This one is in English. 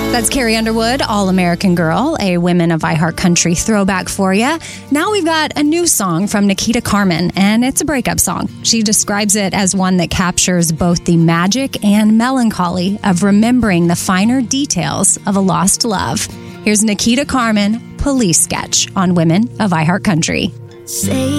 That's Carrie Underwood, All American Girl, a Women of iHeart Country throwback for you. Now we've got a new song from Nikita Carmen, and it's a breakup song. She describes it as one that captures both the magic and melancholy of remembering the finer details of a lost love. Here's Nikita Carmen, Police Sketch on Women of iHeart Country. Say